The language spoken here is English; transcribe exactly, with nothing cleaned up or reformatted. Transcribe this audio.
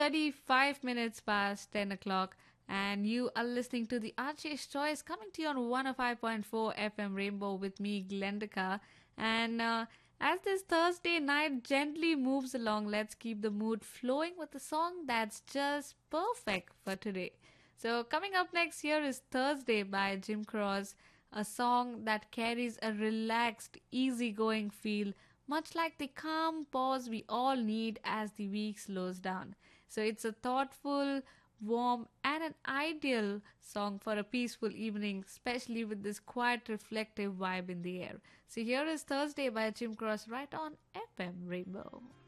thirty-five minutes past ten o'clock, and you are listening to the Archie's Choice coming to you on one oh five point four F M Rainbow with me, Glendika. And uh, as this Thursday night gently moves along, let's keep the mood flowing with a song that's just perfect for today. So, coming up next here is Thursday by Jim Cross, a song that carries a relaxed, easygoing feel, much like the calm pause we all need as the week slows down. So it's a thoughtful, warm, and an ideal song for a peaceful evening, especially with this quiet, reflective vibe in the air. So here is Thursday by Jim Cross right on F M Rainbow.